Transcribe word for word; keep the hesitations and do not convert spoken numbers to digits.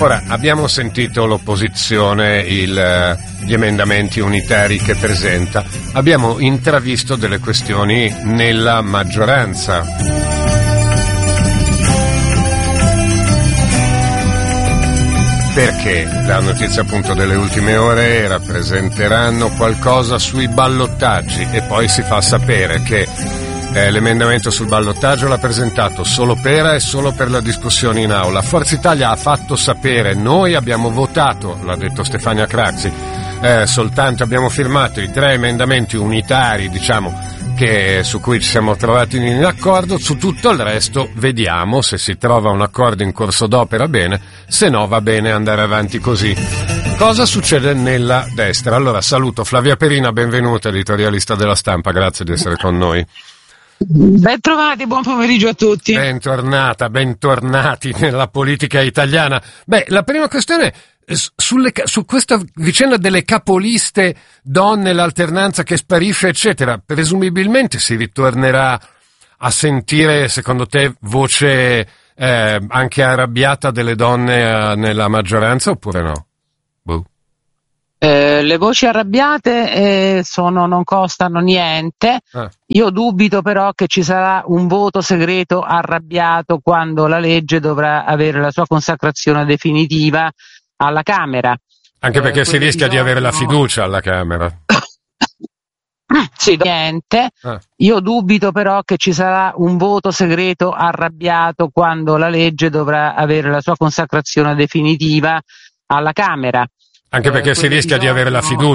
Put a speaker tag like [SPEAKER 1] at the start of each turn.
[SPEAKER 1] Ora, abbiamo sentito l'opposizione, il, gli emendamenti unitari che presenta, abbiamo intravisto delle questioni nella maggioranza. Perché la notizia appunto delle ultime ore era presenteranno qualcosa sui ballottaggi e poi si fa sapere che eh, l'emendamento sul ballottaggio l'ha presentato solo Pera e solo per la discussione in aula. Forza Italia ha fatto sapere, noi abbiamo votato, l'ha detto Stefania Craxi, eh, soltanto abbiamo firmato i tre emendamenti unitari, diciamo, che su cui ci siamo trovati in accordo. Su tutto il resto vediamo se si trova un accordo in corso d'opera, bene, se no va bene andare avanti così. Cosa succede nella destra? Allora saluto Flavia Perina, benvenuta, editorialista della Stampa, grazie di essere con noi.
[SPEAKER 2] Ben trovati, buon pomeriggio a tutti.
[SPEAKER 1] Bentornata, bentornati nella politica italiana. Beh, la prima questione Sulle, su questa vicenda delle capoliste donne, l'alternanza che sparisce eccetera, presumibilmente si ritornerà a sentire, secondo te, voce eh, anche arrabbiata delle donne eh, nella maggioranza oppure no? Boh.
[SPEAKER 2] Eh, le voci arrabbiate eh, sono, non costano niente. Ah. Io dubito però che ci sarà un voto segreto arrabbiato quando la legge dovrà avere la sua consacrazione definitiva alla Camera.
[SPEAKER 1] Anche perché eh, si rischia di avere la fiducia alla Camera.
[SPEAKER 2] Sì, niente. Ah. Io dubito però che ci sarà un voto segreto arrabbiato quando la legge dovrà avere la sua consacrazione definitiva alla Camera.
[SPEAKER 1] Anche perché eh, si rischia di avere la fiducia